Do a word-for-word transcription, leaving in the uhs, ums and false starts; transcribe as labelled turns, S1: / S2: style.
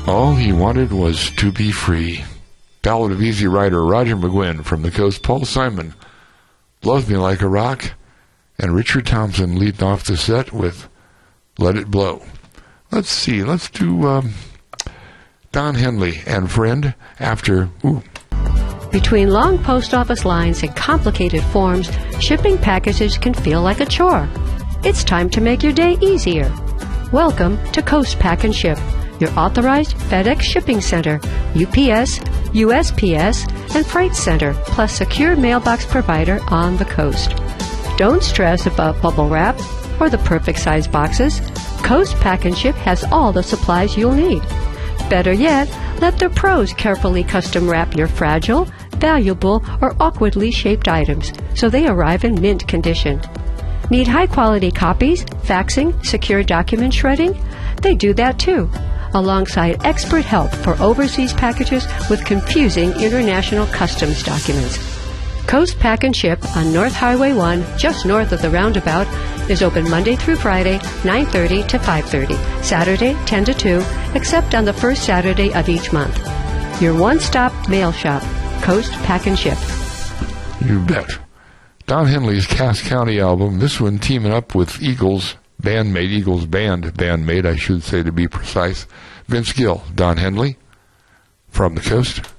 S1: All he wanted was to be free. Ballad of Easy Rider, Roger McGuinn from the coast. Paul Simon, Love Me Like a Rock. And Richard Thompson leading off the set with Let It Blow. Let's see, let's do um, Don Henley and Friend after... Ooh.
S2: Between long post office lines and complicated forms, shipping packages can feel like a chore. It's time to make your day easier. Welcome to Coast Pack and Ship, your authorized FedEx shipping center, U P S, U S P S, and Freight Center, plus secure mailbox provider on the coast. Don't stress about bubble wrap or the perfect size boxes. Coast Pack and Ship has all the supplies you'll need. Better yet, let the pros carefully custom wrap your fragile, valuable, or awkwardly shaped items so they arrive in mint condition. Need high-quality copies, faxing, secure document shredding? They do that too, alongside expert help for overseas packages with confusing international customs documents. Coast Pack and Ship on North Highway one, just north of the roundabout, is open Monday through Friday, nine thirty to five thirty, Saturday, ten to two, except on the first Saturday of each month. Your one-stop mail shop, Coast Pack and Ship.
S1: You bet. Don Henley's Cass County album, this one teaming up with Eagles bandmate, Eagles band bandmate, I should say to be precise, Vince Gill. Don Henley from the coast.